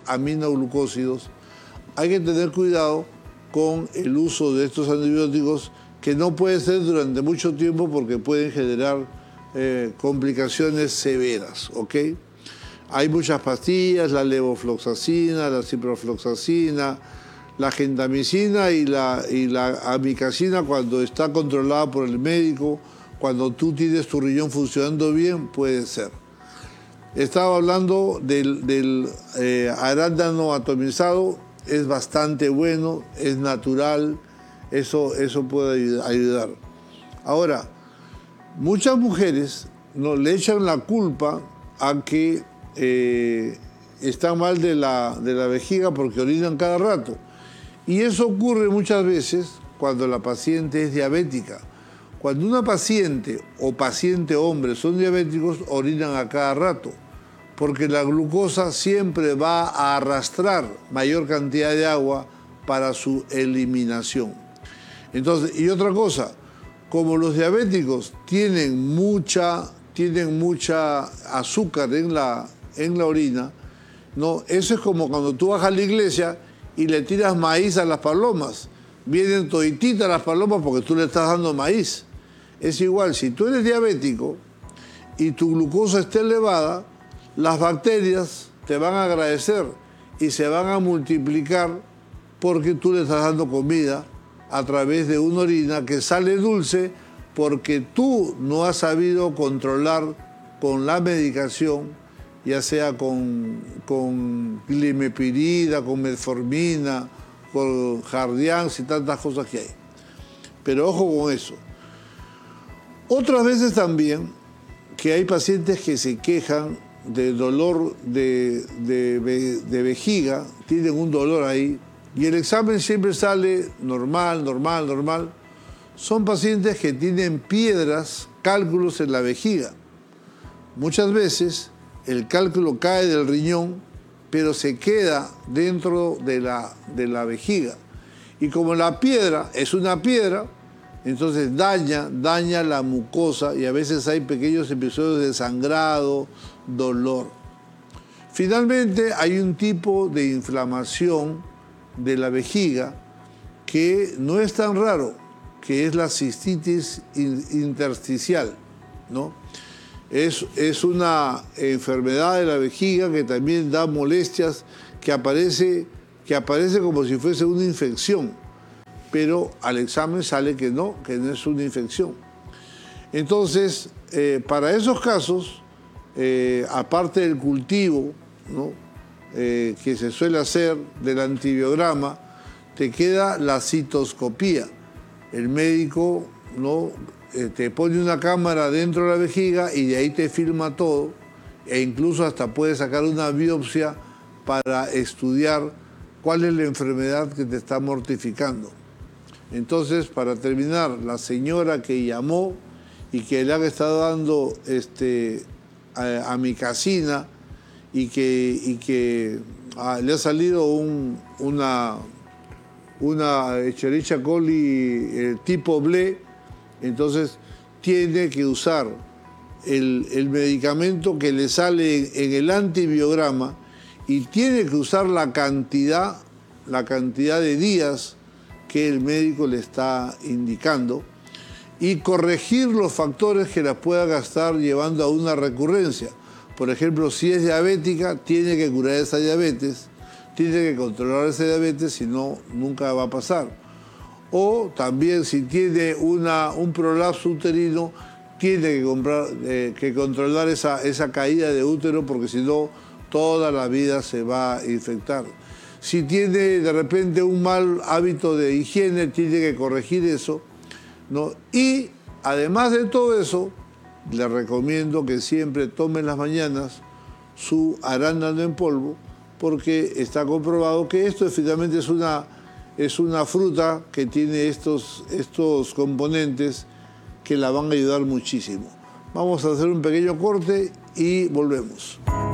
aminoglucósidos, hay que tener cuidado con el uso de estos antibióticos, que no puede ser durante mucho tiempo porque pueden generar complicaciones severas, ¿ok? Hay muchas pastillas, la levofloxacina, la ciprofloxacina, la gentamicina y la amicacina, cuando está controlada por el médico, cuando tú tienes tu riñón funcionando bien, puede ser. Estaba hablando del arándano atomizado, es bastante bueno, es natural, eso puede ayudar. Ahora, muchas mujeres le echan la culpa a que están mal de la vejiga porque orinan cada rato. Y eso ocurre muchas veces cuando la paciente es diabética. Cuando una paciente o paciente hombre son diabéticos, orinan a cada rato, porque la glucosa siempre va a arrastrar mayor cantidad de agua para su eliminación. Entonces, y otra cosa, como los diabéticos tienen mucha azúcar en la orina, ¿no? Eso es como cuando tú vas a la iglesia y le tiras maíz a las palomas. Vienen todititas las palomas porque tú le estás dando maíz. Es igual, si tú eres diabético y tu glucosa está elevada, las bacterias te van a agradecer y se van a multiplicar porque tú le estás dando comida a través de una orina que sale dulce porque tú no has sabido controlar con la medicación, ya sea con glimepirida, con metformina, con Jardiance y tantas cosas que hay. Pero ojo con eso. Otras veces también que hay pacientes que se quejan de dolor de vejiga, tienen un dolor ahí, y el examen siempre sale normal. Son pacientes que tienen piedras, cálculos en la vejiga. Muchas veces el cálculo cae del riñón, pero se queda dentro de la vejiga. Y como la piedra es una piedra, entonces daña la mucosa y a veces hay pequeños episodios de sangrado, dolor. Finalmente hay un tipo de inflamación de la vejiga que no es tan raro, que es la cistitis intersticial, ¿no? Es una enfermedad de la vejiga que también da molestias, que aparece como si fuese una infección, pero al examen sale que no es una infección. Entonces, para esos casos, aparte del cultivo, ¿no?, que se suele hacer del antibiograma, te queda la citoscopía. El médico, ¿no?, te pone una cámara dentro de la vejiga y de ahí te filma todo, e incluso hasta puede sacar una biopsia para estudiar cuál es la enfermedad que te está mortificando. Entonces, para terminar, la señora que llamó y que le han estado dando amicacina y que le ha salido una Escherichia coli tipo BLE, entonces tiene que usar el medicamento que le sale en el antibiograma y tiene que usar la cantidad de días que el médico le está indicando y corregir los factores que la pueda gastar llevando a una recurrencia. Por ejemplo, si es diabética, tiene que curar esa diabetes, tiene que controlar esa diabetes, si no, nunca va a pasar. O también si tiene un prolapso uterino, tiene que controlar esa caída de útero, porque si no, toda la vida se va a infectar. Si tiene de repente un mal hábito de higiene, tiene que corregir eso, ¿no? Y además de todo eso, le recomiendo que siempre tome en las mañanas su arándano en polvo, porque está comprobado que esto finalmente es una fruta que tiene estos componentes que la van a ayudar muchísimo. Vamos a hacer un pequeño corte y volvemos.